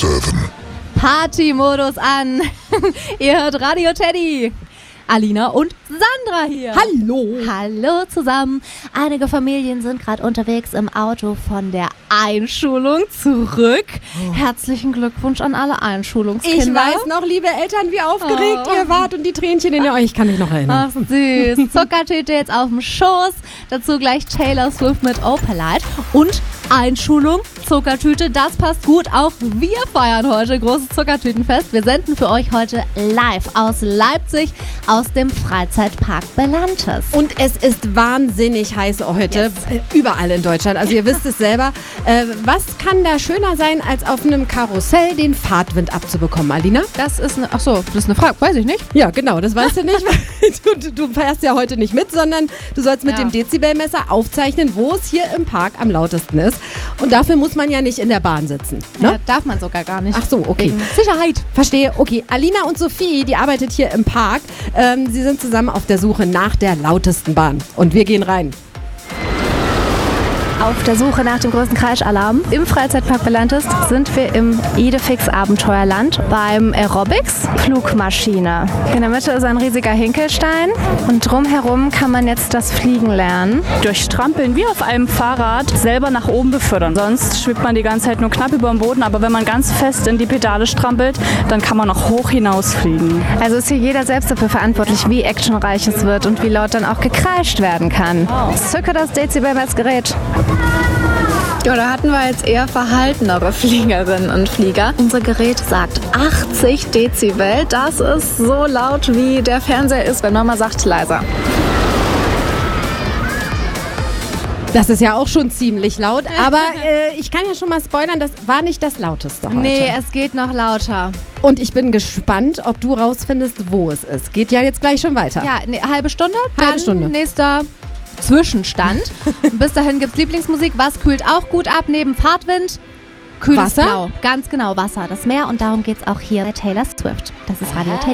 7. Party-Modus an. Ihr hört Radio Teddy. Alina und Sandra hier. Hallo. Hallo zusammen. Einige Familien sind gerade unterwegs im Auto von der Einschulung zurück. Herzlichen Glückwunsch an alle Einschulungskinder. Ich weiß noch, liebe Eltern, wie aufgeregt ihr wart und die Tränchen in euch. Ich kann mich noch erinnern. Ach süß. Zuckertüte jetzt auf dem Schoß. Dazu gleich Taylor Swift mit Opalite. Und Einschulung, Zuckertüte, das passt gut. Auch wir feiern heute großes Zuckertütenfest. Wir senden für euch heute live aus Leipzig, aus dem Freizeitpark Belantes. Und es ist wahnsinnig heiß heute, überall in Deutschland. Also ihr wisst es selber. Was kann da schöner sein, als auf einem Karussell den Fahrtwind abzubekommen, Alina? Das ist eine Frage, weiß ich nicht. Ja, genau, das weißt du nicht. Du fährst ja heute nicht mit, sondern du sollst mit dem Dezibelmesser aufzeichnen, wo es hier im Park am lautesten ist. Und dafür muss man ja nicht in der Bahn sitzen. Ne? Ja, darf man sogar gar nicht. Ach so, okay. Wegen Sicherheit. Verstehe, okay. Alina und Sophie, die arbeitet hier im Park. Sie sind zusammen auf der Suche nach der lautesten Bahn. Und wir gehen rein. Auf der Suche nach dem größten Kreischalarm im Freizeitpark Belantes sind wir im Idefix Abenteuerland beim Aerobics Flugmaschine. In der Mitte ist ein riesiger Hinkelstein und drumherum kann man jetzt das Fliegen lernen. Durch Strampeln wie auf einem Fahrrad selber nach oben befördern. Sonst schwebt man die ganze Zeit nur knapp über dem Boden, aber wenn man ganz fest in die Pedale strampelt, dann kann man auch hoch hinausfliegen. Also ist hier jeder selbst dafür verantwortlich, wie actionreich es wird und wie laut dann auch gekreischt werden kann. Zücke das Dezibelmessgerät. Ja, da hatten wir jetzt eher verhaltenere Fliegerinnen und Flieger. Unser Gerät sagt 80 Dezibel. Das ist so laut, wie der Fernseher ist, wenn Mama sagt, leiser. Das ist ja auch schon ziemlich laut, aber ich kann ja schon mal spoilern, das war nicht das Lauteste heute. Nee, es geht noch lauter. Und ich bin gespannt, ob du rausfindest, wo es ist. Geht ja jetzt gleich schon weiter. Ja, eine halbe Stunde. Halbe Stunde. Nächster Zwischenstand. Bis dahin gibt's Lieblingsmusik. Was kühlt auch gut ab neben Fahrtwind? Kühles Wasser? Blau. Ganz genau, Wasser. Das Meer. Und darum geht's auch hier bei Taylor Swift. Das ist Radio Teddy.